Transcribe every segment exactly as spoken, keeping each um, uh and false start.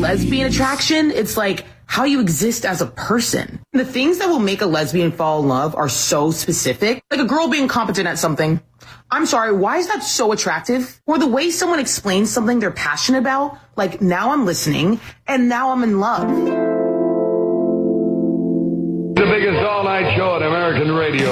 lesbian attraction. It's like how you exist as a person. The things that will make a lesbian fall in love are so specific. Like a girl being competent at something. I'm sorry, why is that so attractive? Or the way someone explains something they're passionate about, like now I'm listening and now I'm in love. The biggest all-night show on American radio.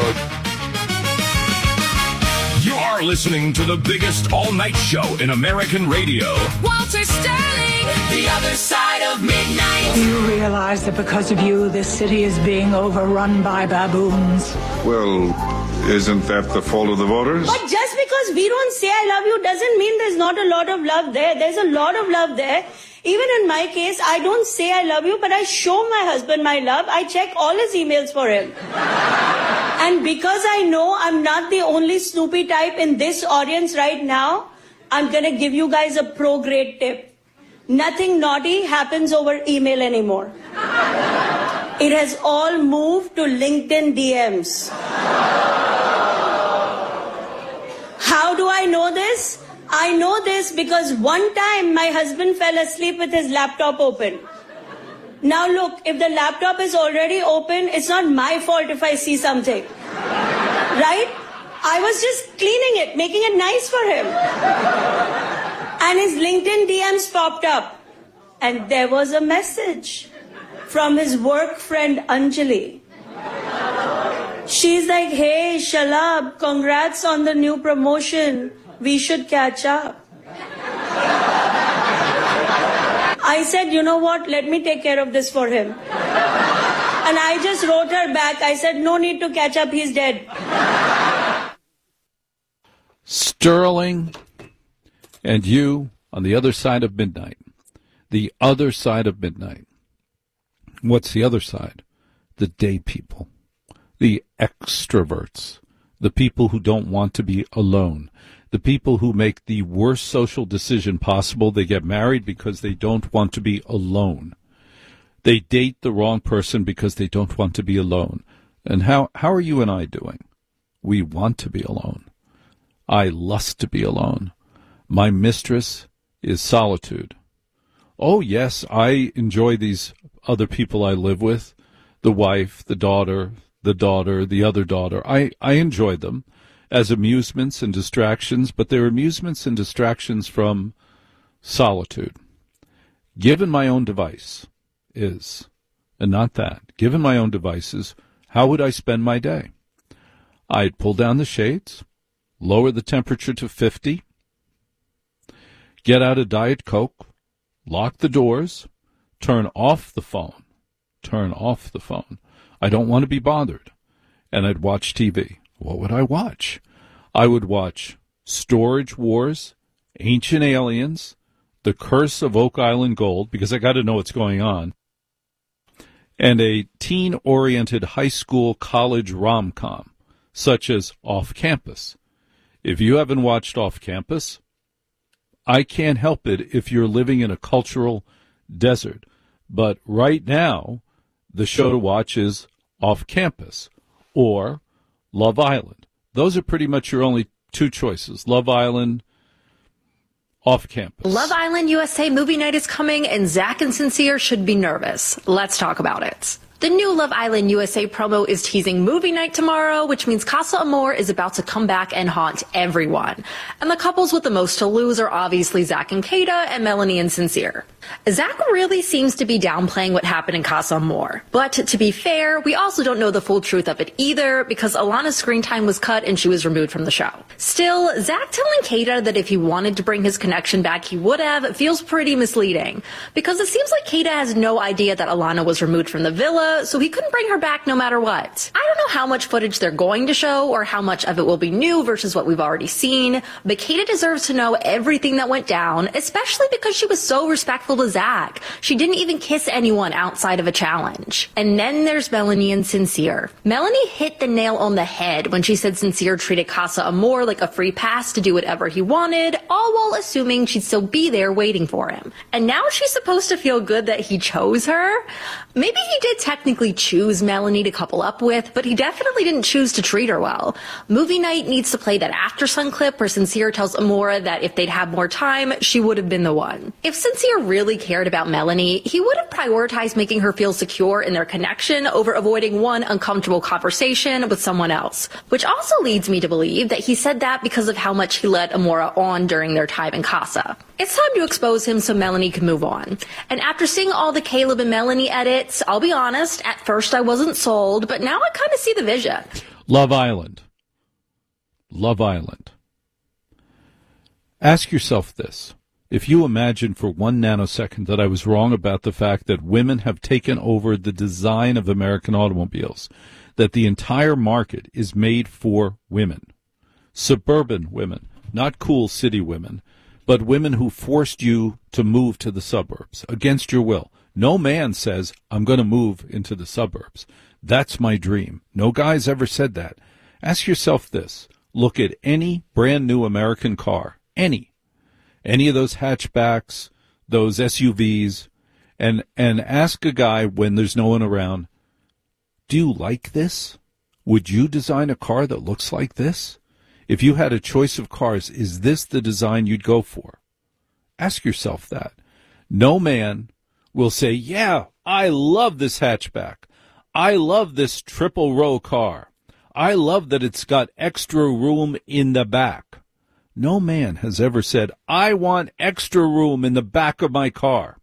You are listening to the biggest all-night show in American radio. Walter Sterling, The Other Side of Midnight. Do you realize that because of you, this city is being overrun by baboons? Well, isn't that the fault of the voters? But just because we don't say I love you doesn't mean there's not a lot of love there. There's a lot of love there. Even in my case, I don't say I love you, but I show my husband my love. I check all his emails for him. And because I know I'm not the only Snoopy type in this audience right now, I'm going to give you guys a pro-grade tip. Nothing naughty happens over email anymore. It has all moved to LinkedIn D Ms. How do I know this? I know this because one time my husband fell asleep with his laptop open. Now look, if the laptop is already open, it's not my fault if I see something. Right? I was just cleaning it, making it nice for him. And his LinkedIn D Ms popped up. And there was a message from his work friend Anjali. She's like, hey, Shalab, congrats on the new promotion. We should catch up. I said, you know what? Let me take care of this for him. And I just wrote her back. I said, no need to catch up. He's dead. Sterling and you on the other side of midnight. The other side of midnight. What's the other side? The day people. The extroverts. The people who don't want to be alone. The people who make the worst social decision possible. They get married because they don't want to be alone. They date the wrong person because they don't want to be alone. And how, how are you and I doing? We want to be alone. I lust to be alone. My mistress is solitude. Oh, yes, I enjoy these other people I live with, the wife, the daughter, the daughter, the other daughter. I, I enjoy them as amusements and distractions, but they're amusements and distractions from solitude. Given my own device is, and not that, given my own devices, how would I spend my day? I'd pull down the shades, lower the temperature to fifty, get out a Diet Coke, lock the doors, turn off the phone, turn off the phone. I don't want to be bothered. And I'd watch T V. What would I watch? I would watch Storage Wars, Ancient Aliens, The Curse of Oak Island Gold, because I got to know what's going on, and a teen-oriented high school college rom-com, such as Off Campus. If you haven't watched Off Campus, I can't help it if you're living in a cultural desert. But right now, the show to watch is Off Campus or Love Island. Those are pretty much your only two choices. Love Island, Off Campus. Love Island U S A movie night is coming, and Zach and Sincere should be nervous. Let's talk about it. The new Love Island U S A promo is teasing movie night tomorrow, which means Casa Amor is about to come back and haunt everyone. And the couples with the most to lose are obviously Zach and Kata and Melanie and Sincere. Zach really seems to be downplaying what happened in Casa Amor. But to be fair, we also don't know the full truth of it either, because Alana's screen time was cut and she was removed from the show. Still, Zach telling Kata that if he wanted to bring his connection back, he would have, feels pretty misleading, because it seems like Kata has no idea that Alana was removed from the villa, so he couldn't bring her back no matter what. I don't know how much footage they're going to show or how much of it will be new versus what we've already seen, but Kata deserves to know everything that went down, especially because she was so respectful to Zach. She didn't even kiss anyone outside of a challenge. And then there's Melanie and Sincere. Melanie hit the nail on the head when she said Sincere treated Casa Amor like a free pass to do whatever he wanted, all while assuming she'd still be there waiting for him. And now she's supposed to feel good that he chose her? Maybe he did technically choose Melanie to couple up with, but he definitely didn't choose to treat her well. Movie night needs to play that After Sun clip where Sincere tells Amora that if they'd had more time, she would have been the one. If Sincere really really cared about Melanie, he would have prioritized making her feel secure in their connection over avoiding one uncomfortable conversation with someone else. Which also leads me to believe that he said that because of how much he led Amora on during their time in Casa. It's time to expose him so Melanie can move on. And after seeing all the Caleb and Melanie edits, I'll be honest, at first I wasn't sold, but now I kind of see the vision. Love Island. Love Island. Ask yourself this. If you imagine for one nanosecond that I was wrong about the fact that women have taken over the design of American automobiles, that the entire market is made for women, suburban women, not cool city women, but women who forced you to move to the suburbs against your will. No man says, I'm going to move into the suburbs. That's my dream. No guy's ever said that. Ask yourself this. Look at any brand new American car, any, any of those hatchbacks, those S U Vs, and, and ask a guy when there's no one around, do you like this? Would you design a car that looks like this? If you had a choice of cars, is this the design you'd go for? Ask yourself that. No man will say, yeah, I love this hatchback. I love this triple row car. I love that it's got extra room in the back. No man has ever said, I want extra room in the back of my car.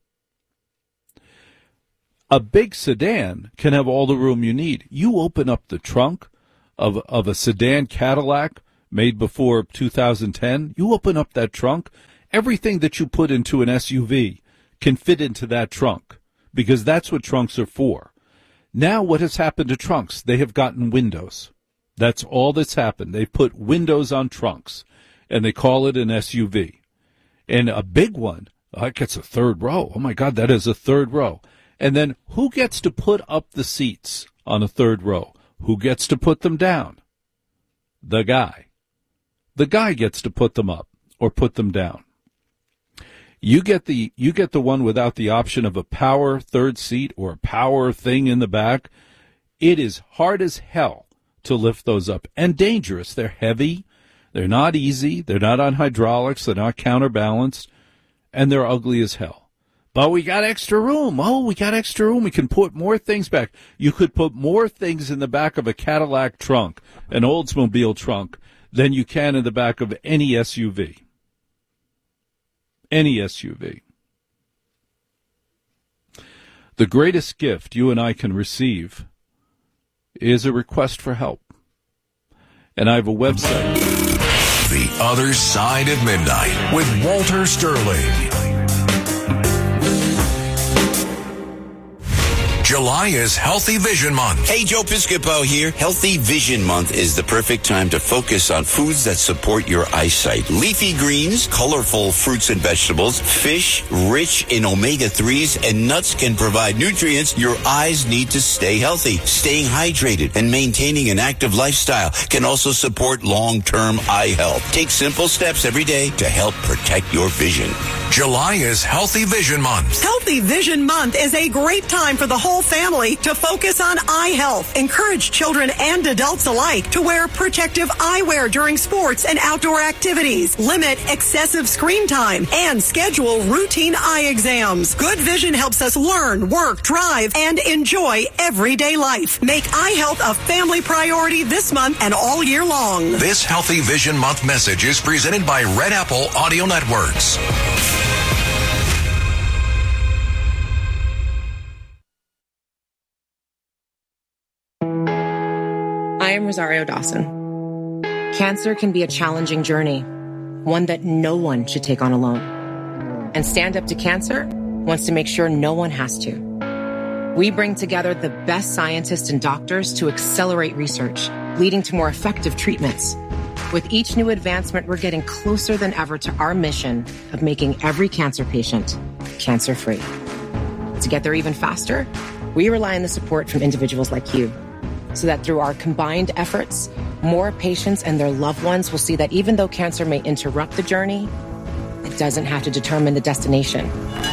A big sedan can have all the room you need. You open up the trunk of, of a sedan Cadillac made before two thousand ten, you open up that trunk, everything that you put into an S U V can fit into that trunk, because that's what trunks are for. Now what has happened to trunks? They have gotten windows. That's all that's happened. They've put windows on trunks, and they call it an S U V. And a big one, that gets a third row. Oh, my God, that is a third row. And then who gets to put up the seats on a third row? Who gets to put them down? The guy. The guy gets to put them up or put them down. You get the you get the one without the option of a power third seat or a power thing in the back. It is hard as hell to lift those up, and dangerous. They're heavy. They're not easy. They're not on hydraulics. They're not counterbalanced, and they're ugly as hell. But we got extra room. Oh, we got extra room. We can put more things back. You could put more things in the back of a Cadillac trunk, an Oldsmobile trunk, than you can in the back of any S U V. Any S U V. The greatest gift you and I can receive is a request for help. And I have a website. The Other Side of Midnight with Walter Sterling. July is Healthy Vision Month. Hey, Joe Piscopo here. Healthy Vision Month is the perfect time to focus on foods that support your eyesight. Leafy greens, colorful fruits and vegetables, fish rich in omega threes, and nuts can provide nutrients your eyes need to stay healthy. Staying hydrated and maintaining an active lifestyle can also support long-term eye health. Take simple steps every day to help protect your vision. July is Healthy Vision Month. Healthy Vision Month is a great time for the whole family to focus on eye health. Encourage children and adults alike to wear protective eyewear during sports and outdoor activities. Limit excessive screen time and schedule routine eye exams. Good vision helps us learn, work, drive, and enjoy everyday life. Make eye health a family priority this month and all year long. This Healthy Vision Month message is presented by Red Apple Audio Networks. I am Rosario Dawson. Cancer can be a challenging journey, one that no one should take on alone. And Stand Up to Cancer wants to make sure no one has to. We bring together the best scientists and doctors to accelerate research, leading to more effective treatments. With each new advancement, we're getting closer than ever to our mission of making every cancer patient cancer-free. To get there even faster, we rely on the support from individuals like you, so that through our combined efforts, more patients and their loved ones will see that even though cancer may interrupt the journey, it doesn't have to determine the destination.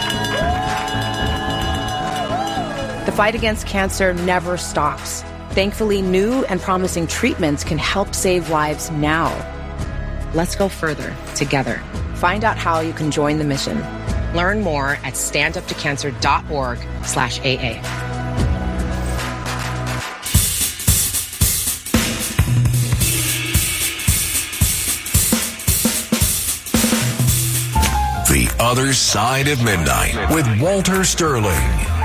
The fight against cancer never stops. Thankfully, new and promising treatments can help save lives now. Let's go further together. Find out how you can join the mission Learn more at standuptocancer.org slash AA. The Other Side of Midnight with Walter Sterling.